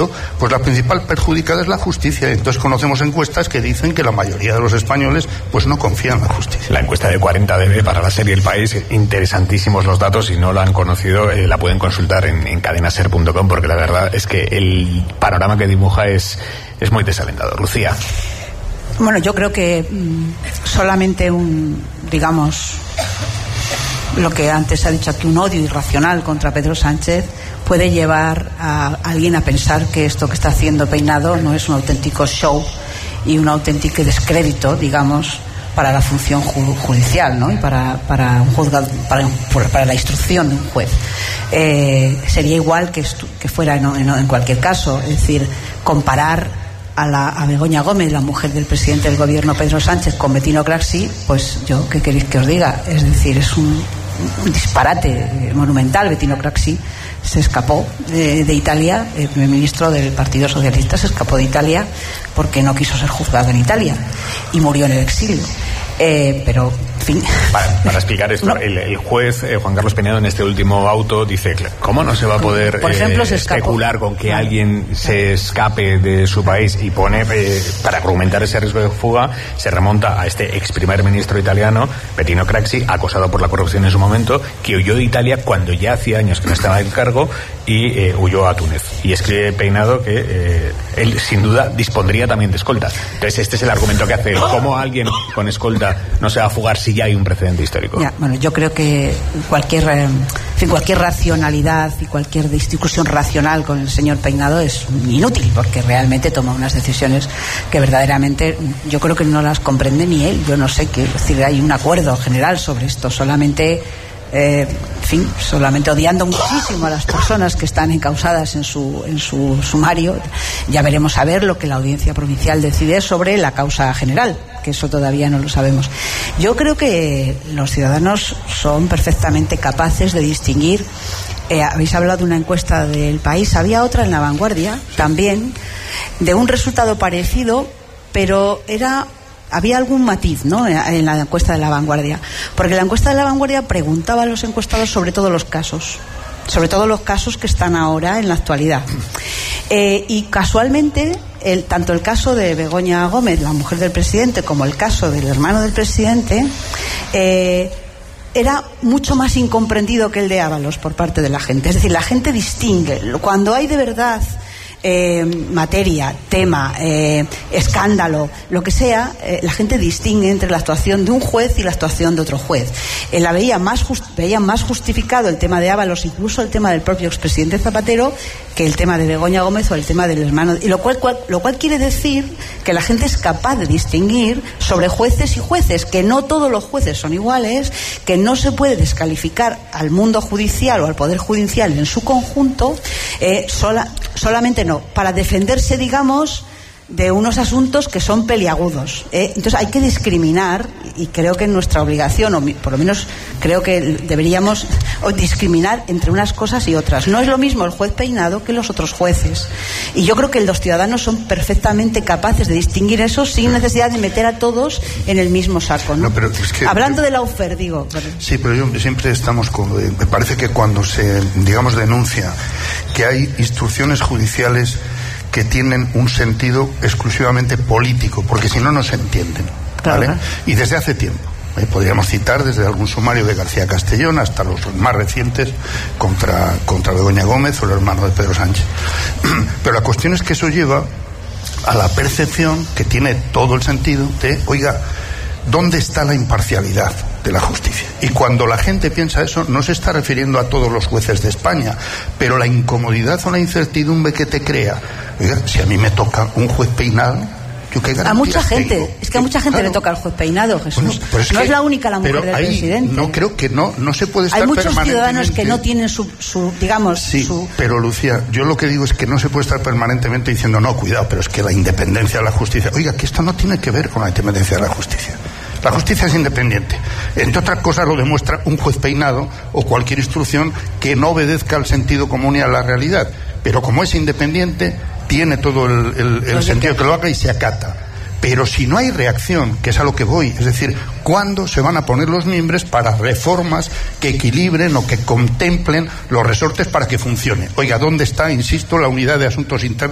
esto, pues la principal perjudicada es la justicia. Entonces conocemos encuestas que dicen que la mayoría de los españoles pues no confían en la justicia. La encuesta de 40DB para la serie El País, interesantísimos los datos, si no la han conocido la pueden consultar en cadenaser.com, porque la verdad es que el panorama que dibuja es muy desalentador. Lucía. Bueno, yo creo que solamente lo que antes ha dicho aquí, un odio irracional contra Pedro Sánchez puede llevar a alguien a pensar que esto que está haciendo Peinado no es un auténtico show y un auténtico descrédito, digamos, para la función judicial, ¿no? Y para un juzgado, para la instrucción de un juez. Sería igual que fuera en cualquier caso, es decir, comparar a Begoña Gómez, la mujer del presidente del gobierno Pedro Sánchez, con Bettino Craxi, pues yo, ¿qué queréis que os diga? Es decir, es un disparate monumental. Bettino Craxi se escapó de Italia, el primer ministro del Partido Socialista se escapó de Italia porque no quiso ser juzgado en Italia y murió en el exilio. Pero, en fin. Para explicar esto, no. el juez Juan Carlos Penedo en este último auto dice, ¿cómo no se va a poder por ejemplo, especular con que alguien se escape de su país? Y pone, para argumentar ese riesgo de fuga, se remonta a este ex primer ministro italiano, Bettino Craxi, acosado por la corrupción en su momento, que huyó de Italia cuando ya hacía años que no estaba en cargo y huyó a Túnez. Y escribe Peinado que él, sin duda, dispondría también de escolta. Entonces, este es el argumento que hace. ¿Cómo alguien con escolta no se va a fugar si ya hay un precedente histórico? Ya, bueno, yo creo que cualquier racionalidad y cualquier discusión racional con el señor Peinado es inútil, porque realmente toma unas decisiones que verdaderamente yo creo que no las comprende ni él. Yo no sé qué decir, hay un acuerdo general sobre esto, solamente odiando muchísimo a las personas que están encausadas en su sumario. Ya veremos a ver lo que la Audiencia Provincial decide sobre la causa general, que eso todavía no lo sabemos. Yo creo que los ciudadanos son perfectamente capaces de distinguir. Habéis hablado de una encuesta del País, había otra en La Vanguardia también, de un resultado parecido, pero había algún matiz, ¿no?, en la encuesta de La Vanguardia, porque la encuesta de La Vanguardia preguntaba a los encuestados sobre todos los casos que están ahora en la actualidad, y casualmente tanto el caso de Begoña Gómez, la mujer del presidente, como el caso del hermano del presidente era mucho más incomprendido que el de Ábalos por parte de la gente. Es decir, la gente distingue cuando hay de verdad materia, tema, escándalo, lo que sea, la gente distingue entre la actuación de un juez y la actuación de otro juez. La veía más justificado el tema de Ábalos, incluso el tema del propio expresidente Zapatero, que el tema de Begoña Gómez o el tema del hermano. Y lo cual quiere decir que la gente es capaz de distinguir sobre jueces y jueces, que no todos los jueces son iguales, que no se puede descalificar al mundo judicial o al poder judicial en su conjunto solamente no, para defenderse, digamos, de unos asuntos que son peliagudos. Entonces hay que discriminar, y creo que es nuestra obligación, o por lo menos creo que deberíamos discriminar entre unas cosas y otras. No es lo mismo el juez Peinado que los otros jueces. Y yo creo que los ciudadanos son perfectamente capaces de distinguir eso sin necesidad de meter a todos en el mismo saco, ¿no? No, pero es que, hablando de Lawfare, digo. Sí, pero yo siempre estamos me parece que cuando se, digamos, denuncia que hay instrucciones judiciales que tienen un sentido exclusivamente político, porque si no, no se entienden, ¿vale? Claro. Y desde hace tiempo. Podríamos citar desde algún sumario de García Castellón hasta los más recientes contra Begoña Gómez o el hermano de Pedro Sánchez. Pero la cuestión es que eso lleva a la percepción, que tiene todo el sentido, de, oiga, ¿dónde está la imparcialidad de la justicia? Y cuando la gente piensa eso, no se está refiriendo a todos los jueces de España, pero la incomodidad o la incertidumbre que te crea. Oiga, si a mí me toca un juez Peinado, ¿yo qué garantías a mucha gente tengo? Es que a mucha gente claro. Le toca al juez Peinado, Jesús. Bueno, pues no es la única la mujer del presidente. No creo que no se puede estar permanentemente. Hay muchos ciudadanos que no tienen su digamos, sí, su... pero Lucía, yo lo que digo es que no se puede estar permanentemente diciendo, no, cuidado, pero es que la independencia de la justicia. Oiga, que esto no tiene que ver con la independencia de la justicia. La justicia es independiente. Entre otras cosas lo demuestra un juez Peinado o cualquier instrucción que no obedezca al sentido común y a la realidad. Pero como es independiente, tiene todo el sentido que lo haga y se acata. Pero si no hay reacción, que es a lo que voy, es decir, ¿cuándo se van a poner los mimbres para reformas que equilibren o que contemplen los resortes para que funcione? Oiga, ¿dónde está, insisto, la unidad de asuntos internos?